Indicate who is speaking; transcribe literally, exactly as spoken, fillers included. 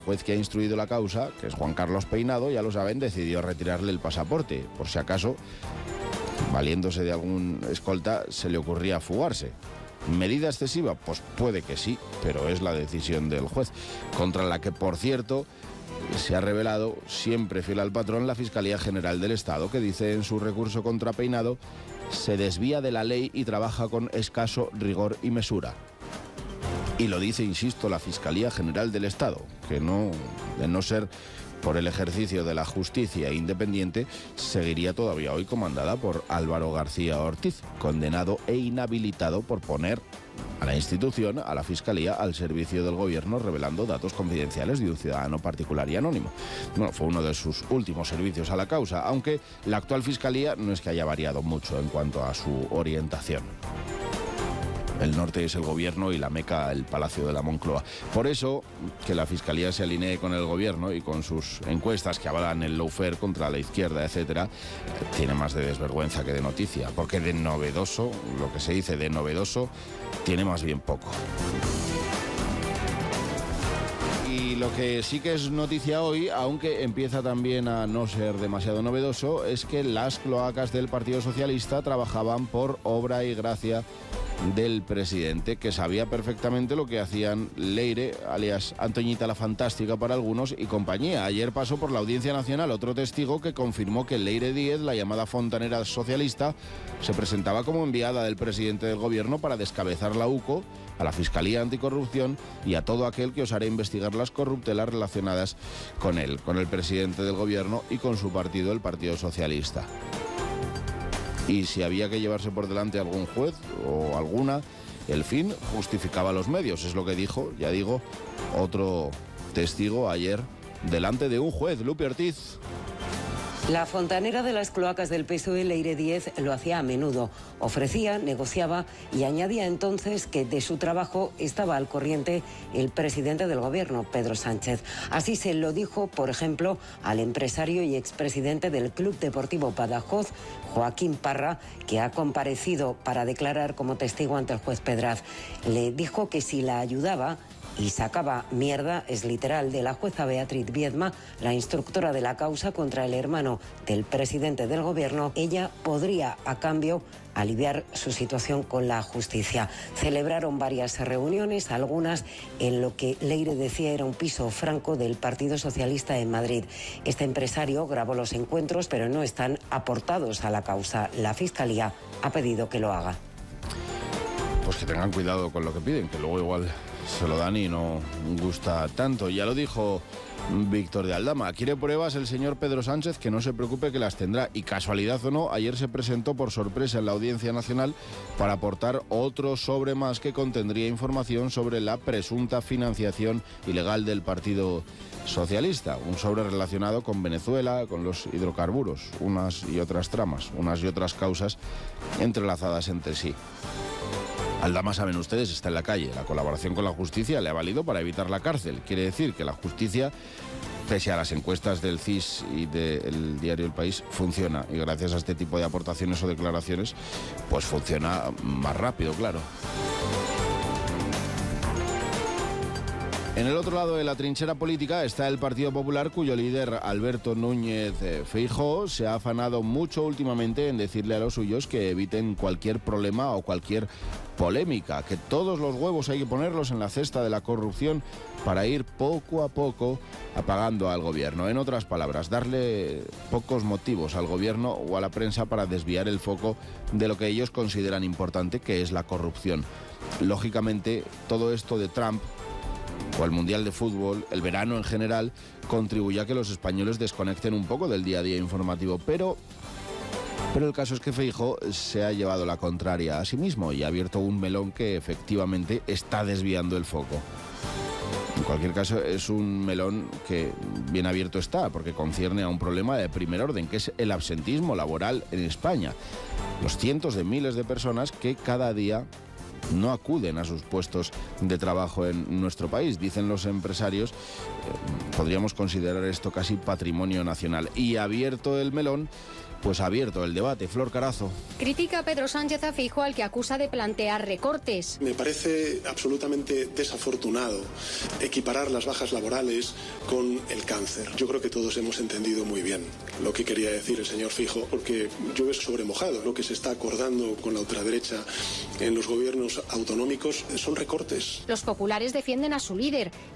Speaker 1: El juez que ha instruido la causa, que es Juan Carlos Peinado, ya lo saben, decidió retirarle el pasaporte, por si acaso, valiéndose de algún escolta, se le ocurría fugarse. ¿Medida excesiva? Pues puede que sí, pero es la decisión del juez, contra la que, por cierto, se ha revelado, siempre fiel al patrón, la Fiscalía General del Estado, que dice en su recurso contra Peinado, se desvía de la ley y trabaja con escaso rigor y mesura. Y lo dice, insisto, la Fiscalía General del Estado, que no, de no ser por el ejercicio de la justicia independiente, seguiría todavía hoy comandada por Álvaro García Ortiz, condenado e inhabilitado por poner a la institución, a la Fiscalía, al servicio del gobierno, revelando datos confidenciales de un ciudadano particular y anónimo. Bueno, fue uno de sus últimos servicios a la causa, aunque la actual Fiscalía no es que haya variado mucho en cuanto a su orientación. El norte es el gobierno y la Meca el Palacio de la Moncloa. Por eso, que la Fiscalía se alinee con el gobierno y con sus encuestas que avalan el lawfare contra la izquierda, etcétera, tiene más de desvergüenza que de noticia, porque de novedoso, lo que se dice de novedoso, tiene más bien poco. Y lo que sí que es noticia hoy, aunque empieza también a no ser demasiado novedoso, es que las cloacas del Partido Socialista trabajaban por obra y gracia del presidente, que sabía perfectamente lo que hacían Leire, alias Antoñita la Fantástica para algunos, y compañía. Ayer pasó por la Audiencia Nacional otro testigo que confirmó que Leire Díez, la llamada fontanera socialista, se presentaba como enviada del presidente del gobierno para descabezar la UCO, a la Fiscalía Anticorrupción y a todo aquel que osara investigar las corruptelas relacionadas con él, con el presidente del gobierno y con su partido, el Partido Socialista. Y si había que llevarse por delante a algún juez o alguna, el fin justificaba los medios. Es lo que dijo, ya digo, otro testigo ayer delante de un juez, Lupe Ortiz.
Speaker 2: La fontanera de las cloacas del P S O E, Leire Díez, lo hacía a menudo. Ofrecía, negociaba y añadía entonces que de su trabajo estaba al corriente el presidente del gobierno, Pedro Sánchez. Así se lo dijo, por ejemplo, al empresario y expresidente del Club Deportivo Badajoz, Joaquín Parra, que ha comparecido para declarar como testigo ante el juez Pedraz. Le dijo que si la ayudaba y sacaba mierda, es literal, de la jueza Beatriz Viedma, la instructora de la causa contra el hermano del presidente del gobierno, ella podría, a cambio, aliviar su situación con la justicia. Celebraron varias reuniones, algunas en lo que Leire decía era un piso franco del Partido Socialista en Madrid. Este empresario grabó los encuentros, pero no están aportados a la causa. La Fiscalía ha pedido que lo haga.
Speaker 1: Pues que tengan cuidado con lo que piden, que luego igual se lo dan y no gusta tanto. Ya lo dijo Víctor de Aldama. Quiere pruebas el señor Pedro Sánchez, que no se preocupe que las tendrá. Y casualidad o no, ayer se presentó por sorpresa en la Audiencia Nacional para aportar otro sobre más que contendría información sobre la presunta financiación ilegal del Partido Socialista. Un sobre relacionado con Venezuela, con los hidrocarburos, unas y otras tramas, unas y otras causas entrelazadas entre sí. Aldama, saben ustedes, está en la calle. La colaboración con la justicia le ha valido para evitar la cárcel. Quiere decir que la justicia, pese a las encuestas del C I S y del diario El País, funciona. Y gracias a este tipo de aportaciones o declaraciones, pues funciona más rápido, claro. En el otro lado de la trinchera política está el Partido Popular, cuyo líder Alberto Núñez Feijóo se ha afanado mucho últimamente en decirle a los suyos que eviten cualquier problema o cualquier polémica, que todos los huevos hay que ponerlos en la cesta de la corrupción para ir poco a poco apagando al gobierno. En otras palabras, darle pocos motivos al gobierno o a la prensa para desviar el foco de lo que ellos consideran importante, que es la corrupción. Lógicamente, todo esto de Trump o el Mundial de Fútbol, el verano en general, contribuye a que los españoles desconecten un poco del día a día informativo, pero, pero el caso es que Feijóo se ha llevado la contraria a sí mismo y ha abierto un melón que efectivamente está desviando el foco. En cualquier caso, es un melón que bien abierto está, porque concierne a un problema de primer orden, que es el absentismo laboral en España. Los cientos de miles de personas que cada día no acuden a sus puestos de trabajo en nuestro país. Dicen los empresarios, eh, podríamos considerar esto casi patrimonio nacional. Y abierto el melón, pues abierto el debate. Flor Carazo.
Speaker 3: Critica a Pedro Sánchez a Feijóo, al que acusa de plantear recortes.
Speaker 4: Me parece absolutamente desafortunado equiparar las bajas laborales con el cáncer. Yo creo que todos hemos entendido muy bien lo que quería decir el señor Feijóo, porque llueve sobre mojado. Lo que se está acordando con la ultraderecha en los gobiernos autonómicos son recortes.
Speaker 3: Los populares defienden a su líder